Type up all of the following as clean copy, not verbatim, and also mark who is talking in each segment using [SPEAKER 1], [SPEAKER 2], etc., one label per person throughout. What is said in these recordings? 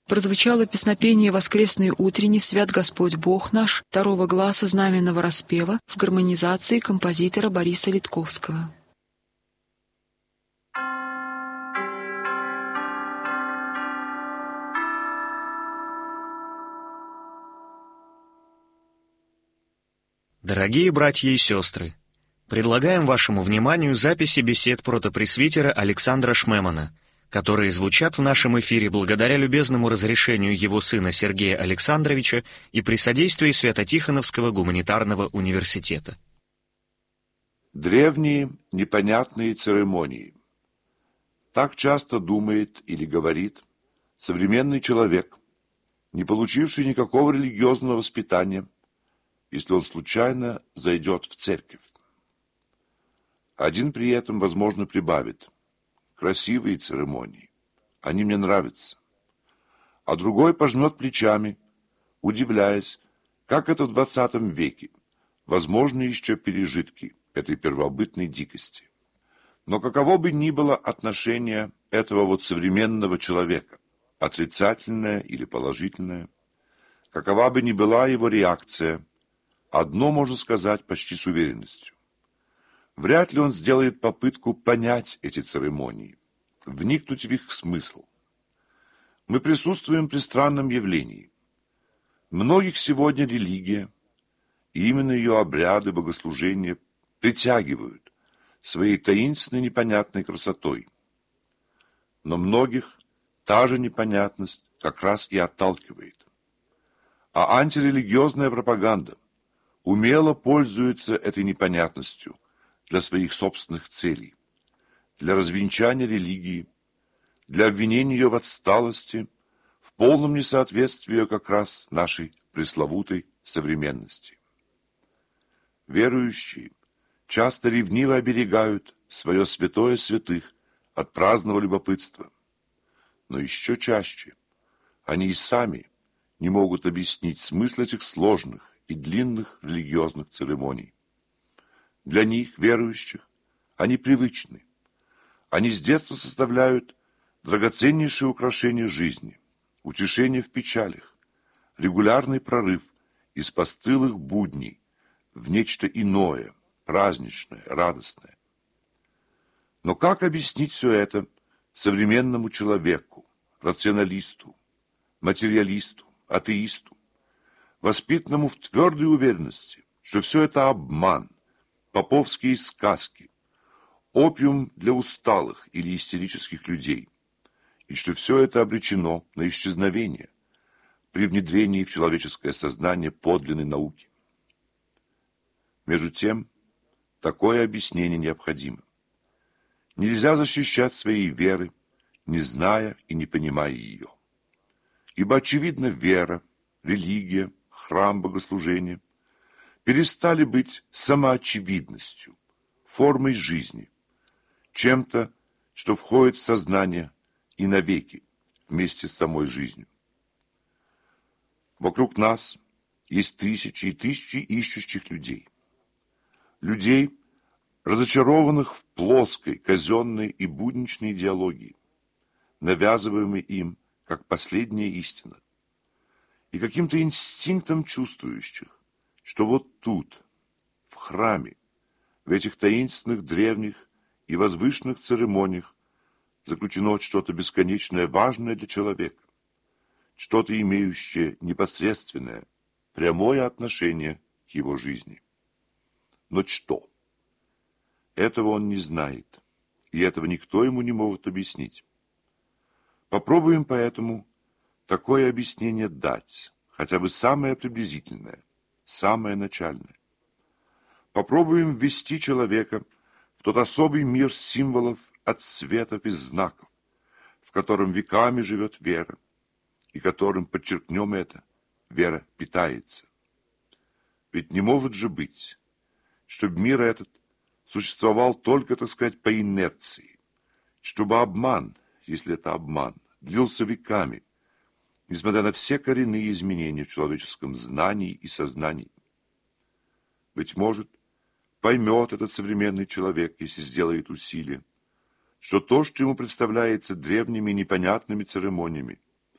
[SPEAKER 1] прозвучало песнопение воскресной утренней «Свят Господь Бог наш» второго гласа знаменного распева в гармонизации композитора Бориса Литковского.
[SPEAKER 2] Дорогие братья и сестры, предлагаем вашему вниманию записи бесед протопресвитера Александра Шмемана, которые звучат в нашем эфире благодаря любезному разрешению его сына Сергея Александровича и при содействии Свято-Тихоновского гуманитарного университета.
[SPEAKER 3] Древние непонятные церемонии. Так часто думает или говорит современный человек, не получивший никакого религиозного воспитания, если он случайно зайдет в церковь. Один при этом, возможно, прибавит: красивые церемонии, они мне нравятся. А другой пожмет плечами, удивляясь, как это в 20 веке возможны еще пережитки этой первобытной дикости. Но каково бы ни было отношение этого вот современного человека, отрицательное или положительное, какова бы ни была его реакция, одно можно сказать почти с уверенностью: вряд ли он сделает попытку понять эти церемонии, вникнуть в их смысл. Мы присутствуем при странном явлении. Многих сегодня религия, и именно ее обряды, богослужения, притягивают своей таинственной непонятной красотой. Но многих та же непонятность как раз и отталкивает. А антирелигиозная пропаганда умело пользуется этой непонятностью для своих собственных целей, для развенчания религии, для обвинения ее в отсталости, в полном несоответствии ее как раз нашей пресловутой современности. Верующие часто ревниво оберегают свое святое святых от праздного любопытства, но еще чаще они и сами не могут объяснить смысл этих сложных и длинных религиозных церемоний. Для них, верующих, они привычны. Они с детства составляют драгоценнейшее украшение жизни, утешение в печалях, регулярный прорыв из постылых будней в нечто иное, праздничное, радостное. Но как объяснить все это современному человеку, рационалисту, материалисту, атеисту, воспитанному в твердой уверенности, что все это обман, поповские сказки, опиум для усталых или истерических людей, и что все это обречено на исчезновение при внедрении в человеческое сознание подлинной науки? Между тем, такое объяснение необходимо. Нельзя защищать своей веры, не зная и не понимая ее. Ибо, очевидно, вера, религия, храм, богослужение перестали быть самоочевидностью, формой жизни, чем-то, что входит в сознание и навеки вместе с самой жизнью. Вокруг нас есть тысячи и тысячи ищущих людей. Людей, разочарованных в плоской, казенной и будничной идеологии, навязываемой им как последняя истина, и каким-то инстинктом чувствующих, что вот тут, в храме, в этих таинственных древних и возвышенных церемониях заключено что-то бесконечное, важное для человека, что-то имеющее непосредственное, прямое отношение к его жизни. Но что? Этого он не знает, и этого никто ему не может объяснить. Попробуем поэтому такое объяснение дать, хотя бы самое приблизительное, самое начальное. Попробуем ввести человека в тот особый мир символов, отсветов и знаков, в котором веками живет вера, и которым, подчеркнем это, вера питается. Ведь не может же быть, чтобы мир этот существовал только, так сказать, по инерции, чтобы обман, если это обман, длился веками, несмотря на все коренные изменения в человеческом знании и сознании. Быть может, поймет этот современный человек, если сделает усилие, что то, что ему представляется древними непонятными церемониями,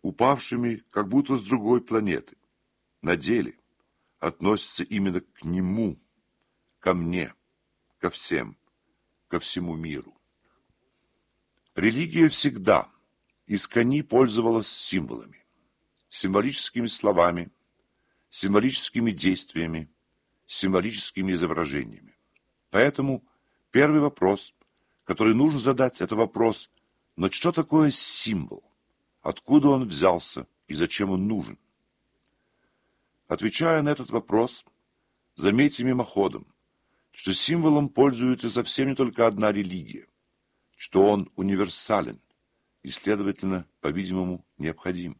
[SPEAKER 3] упавшими как будто с другой планеты, на деле относятся именно к нему, ко мне, ко всем, ко всему миру. Религия всегда искони пользовалась символами, символическими словами, символическими действиями, символическими изображениями. Поэтому первый вопрос, который нужно задать, это вопрос: но что такое символ? Откуда он взялся и зачем он нужен? Отвечая на этот вопрос, заметьте мимоходом, что символом пользуется совсем не только одна религия, что он универсален и, следовательно, по-видимому, необходим.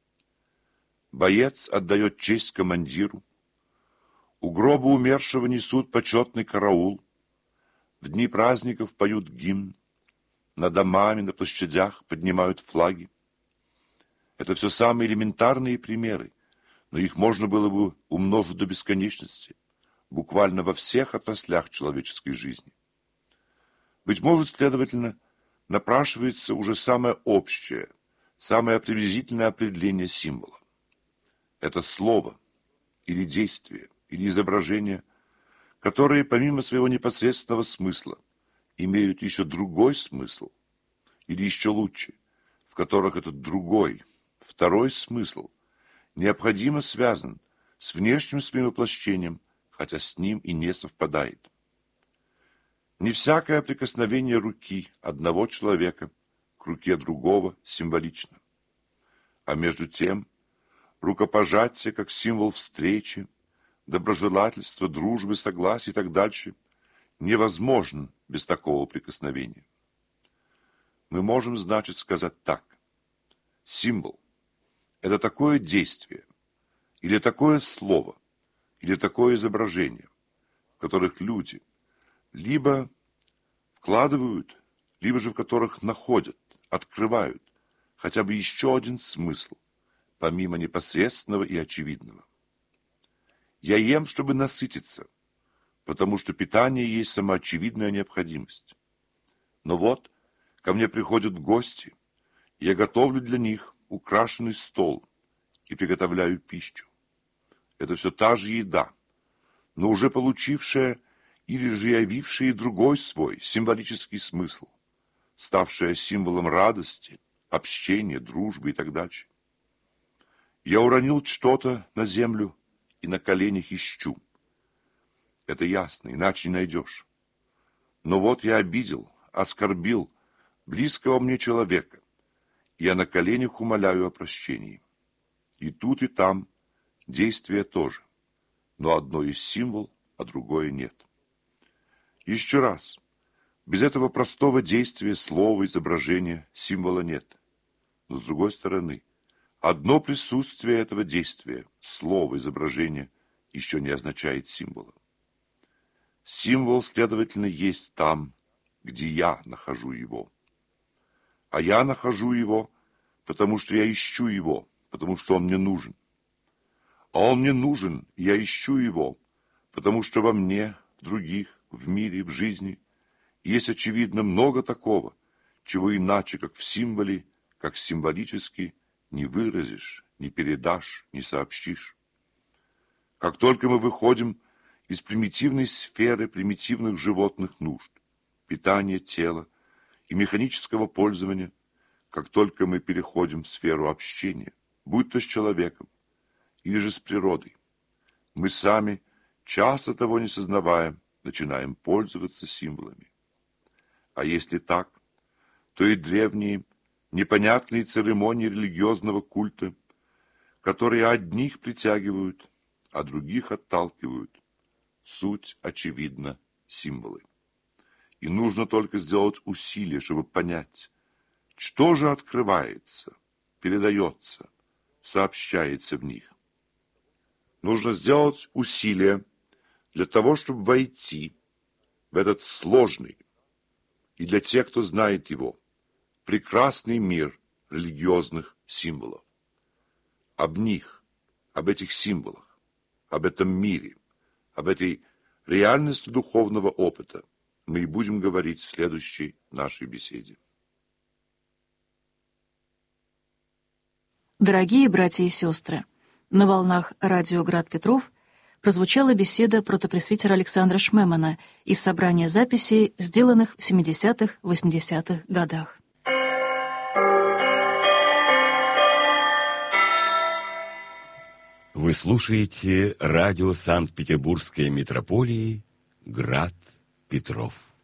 [SPEAKER 3] Боец отдает честь командиру, у гроба умершего несут почетный караул, в дни праздников поют гимн, над домами, на площадях поднимают флаги. Это все самые элементарные примеры, но их можно было бы умножить до бесконечности, буквально во всех отраслях человеческой жизни. Быть может, следовательно, напрашивается уже самое общее, самое приблизительное определение символа. Это слово или действие, или изображение, которые, помимо своего непосредственного смысла, имеют еще другой смысл, или еще лучше, в которых этот другой, второй смысл необходимо связан с внешним своим воплощением, хотя с ним и не совпадает. Не всякое прикосновение руки одного человека к руке другого символично. А между тем, рукопожатие как символ встречи, доброжелательства, дружбы, согласия и так дальше невозможно без такого прикосновения. Мы можем, значит, сказать так. Символ – это такое действие, или такое слово, или такое изображение, в которых люди либо вкладывают, либо же в которых находят, открывают хотя бы еще один смысл, помимо непосредственного и очевидного. Я ем, чтобы насытиться, потому что питание есть самоочевидная необходимость. Но вот ко мне приходят гости, и я готовлю для них украшенный стол и приготовляю пищу. Это все та же еда, но уже получившая или же явившая другой свой символический смысл, ставшая символом радости, общения, дружбы и так дальше. Я уронил что-то на землю и на коленях ищу. Это ясно, иначе не найдешь. Но вот я обидел, оскорбил близкого мне человека, и я на коленях умоляю о прощении. И тут, и там действие тоже, но одно есть символ, а другое нет. Еще раз, без этого простого действия, слова, изображения, символа нет. Но с другой стороны, одно присутствие этого действия, слова, изображения еще не означает символа. Символ, следовательно, есть там, где я нахожу его. А я нахожу его, потому что я ищу его, потому что он мне нужен. А он мне нужен, и я ищу его, потому что во мне, в других, в мире, в жизни есть, очевидно, много такого, чего иначе, как в символе, как символически, не выразишь, не передашь, не сообщишь. Как только мы выходим из примитивной сферы примитивных животных нужд, питания тела и механического пользования, как только мы переходим в сферу общения, будь то с человеком или же с природой, мы сами, часто того не сознавая, начинаем пользоваться символами. А если так, то и древние, непонятные церемонии религиозного культа, которые одних притягивают, а других отталкивают, суть, очевидно, символы. И нужно только сделать усилие, чтобы понять, что же открывается, передается, сообщается в них. Нужно сделать усилие для того, чтобы войти в этот сложный, и для тех, кто знает его, прекрасный мир религиозных символов. Об них, об этих символах, об этом мире, об этой реальности духовного опыта мы и будем говорить в следующей нашей беседе.
[SPEAKER 4] Дорогие братья и сестры, на волнах радио «Град Петров» прозвучала беседа протопресвитера Александра Шмемана из собрания записей, сделанных в 70-80-х годах.
[SPEAKER 5] Вы слушаете радио Санкт-Петербургской митрополии «Град Петров».